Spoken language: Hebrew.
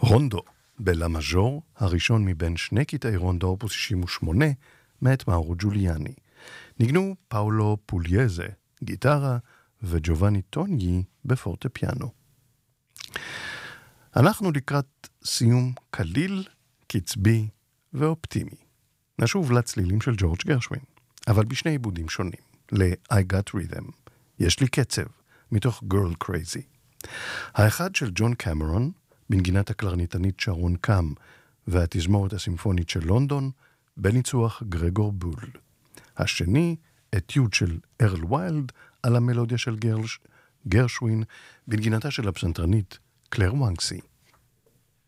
רונדו, בלה מז'ור, הראשון מבין שני קטעי רונדו אופוס 68, מאת מאורו ג'וליאני. ניגנו פאולו פולייזה, גיטרה, וג'ובאני טוניי בפורטפיאנו. אנחנו לקראת סיום קליל, קצבי ואופטימי. נשוב לצלילים של ג'ורג' גרשווין, אבל בשני עיבודים שונים, ל-I Got Rhythm, יש לי קצב, מתוך Girl Crazy. האחד של ג'ון קמרון, בנגינת הקלרניתנית שרון קאם, והתזמורת הסימפונית של לונדון, בניצוח גרגור בול. השני, אתיוד של ארל ויילד, על המלודיה של גרשווין, בנגינתה של הפסנתרנית קלר וונגסי.